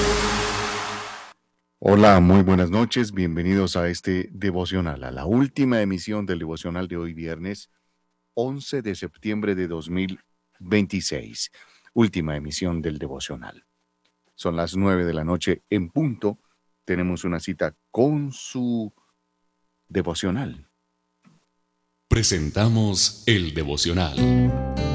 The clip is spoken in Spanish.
Hola, muy buenas noches. Bienvenidos a este devocional, a la última emisión del devocional de hoy viernes 11 de septiembre de 2026. Última emisión del devocional. Son las 9 de la noche en punto. Tenemos una cita con su devocional. Presentamos el devocional.